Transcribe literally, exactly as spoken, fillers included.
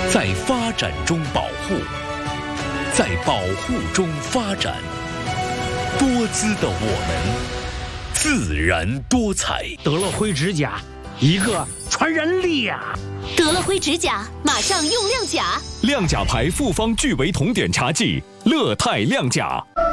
在发展中保护，在保护中发展。多姿的我们，自然多彩。 得了灰指甲，一个传染力呀！ 得了灰指甲，马上用亮甲。 亮甲牌复方聚维酮碘茶剂，乐泰亮甲。